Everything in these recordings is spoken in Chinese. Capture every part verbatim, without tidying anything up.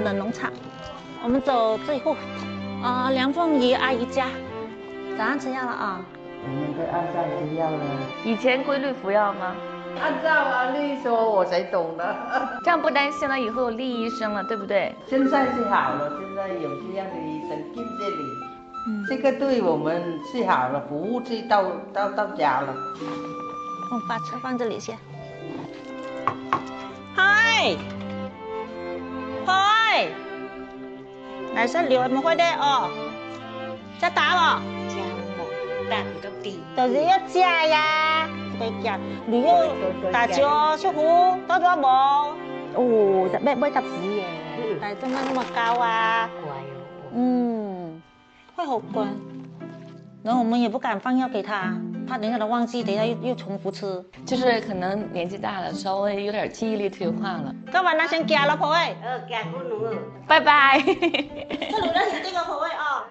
们的农场。我们走这一户，啊、呃，梁凤仪阿姨家。早上吃药了啊？ 我们都按照吃药了。 以前规律服药吗？ 按照啊，丽说我才懂的。 这样不担心了以后有丽医生了，对不对？ 现在是好了，现在有这样的医生进这里，嗯，这个对我们是好了，服务是到到到家了。 我把车放这里先。嗨，嗨，嚟食料有冇開啲哦？即打喎？ 姜黃蛋個地。 就是要加呀，對加。你要大椒、出糊多咗冇？哦，就咩咩搭子嘅，但係點解那麼高啊？ 乖哦。 嗯，會好乖。然後我們也不敢放藥給他，怕等下他忘記，等下又又重複吃。 就是可能年紀大了，稍微有點記憶力退化了。 今晚那先嫁啦，婆妹。 呃，嫁過奴哦。 拜拜。 這裏那是這個婆妹哦。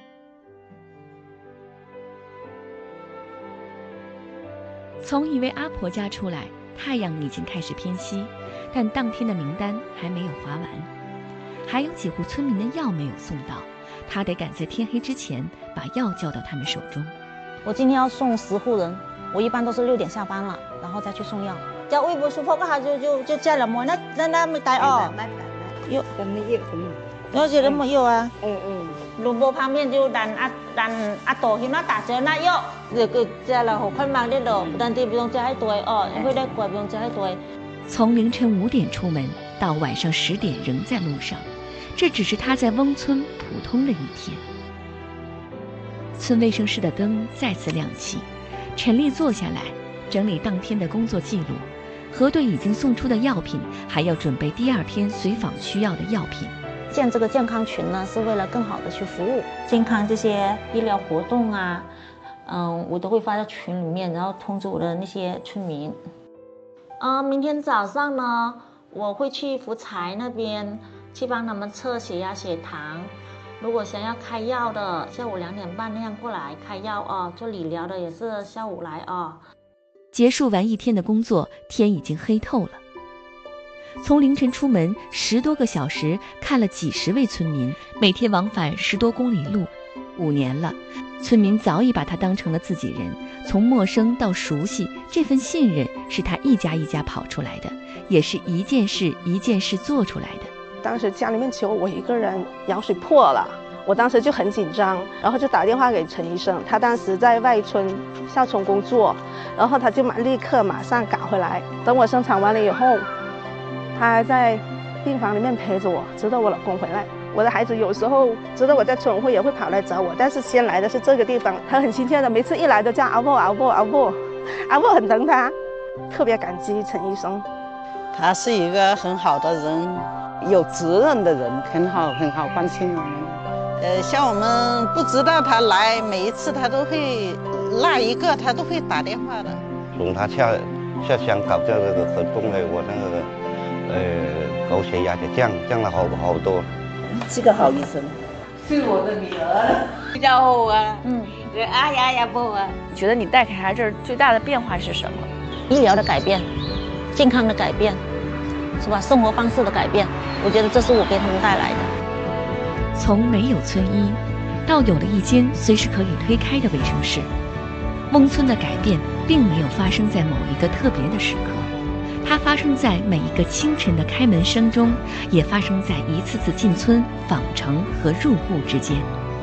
從一位阿婆家出來，太陽已經開始偏西，但當天的名單還沒有劃完，還有幾戶村民的藥沒有送到。他得趕在天黑之前把藥交到他們手中。 我今天要送十戶人，我一般都是六點下班了，然後再去送藥。就胃不舒服嗰下就就就加了冇，那那那沒帶哦。有， 咁沒有咁。 有些人沒有啊。 嗯嗯。 蘿蔔旁邊就單阿單阿朵起碼打折那藥，這個加了好快慢啲咯，但係不用加太多哦，會太貴不用加太多。 從凌晨五點出門到晚上十點仍在路上。這只是他在翁村普通的一天。村衛生室的燈再次亮起，陳麗坐下來整理當天的工作記錄，核對已經送出的藥品，還要準備第二天隨訪需要的藥品。 建這個健康群呢，是為了更好的去服務健康這些醫療活動啊，嗯，我都會發到群裡面，然後通知我的那些村民。啊、呃，明天早上呢，我會去福財那邊。去幫他們測血壓、血糖。如果想要開藥的，下午兩點半那樣過來開藥哦。做理療的也是下午來哦。 結束完一天的工作，天已經黑透了。從凌晨出門十多個小時，看了幾十位村民，每天往返十多公里路，五年了，村民早已把他當成了自己人。從陌生到熟悉，這份信任是他一家一家跑出來的，也是一件事一件事做出來的。 當時家裡面只有我一個人，羊水破了，我當時就很緊張，然後就打電話給陳醫生，他當時在外村校村工作，然後他就馬立刻馬上趕回來。等我生產完了以後，他還在病房裡面陪着我，直到我老公回來。我的孩子有時候知道我在村會也會跑來找我，但是先來的是這個地方，他很親切的，每次一來都叫阿婆阿婆阿婆，阿婆很疼他，特別感激陳醫生。 他是一個很好的人。有責任的人，很好很好關心我們。呃，像我們不知道他來，每一次他都會那一個他都會打電話的。 從他下下鄉搞這個活動呢，我那個呃高血壓就降降了好好多。 是個好醫生，是我的女兒， 比較好啊。 嗯， 阿呀呀不啊。 你覺得你帶給孩子這兒最大的變化是什麼？ 醫療的改變，健康的改變。是吧？生活方式的改變，我覺得這是我給他們帶來的。 從沒有村醫，到有了一間隨時可以推開的衛生室，翁村的改變並沒有發生在某一個特別的時刻，它發生在每一個清晨的開門聲中，也發生在一次次進村訪城和入戶之間。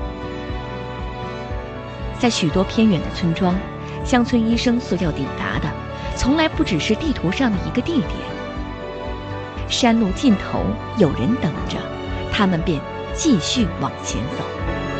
在許多偏遠的村莊，鄉村醫生所要抵達的，從來不只是地圖上的一個地點。山路盡頭有人等着，他們便繼續往前走。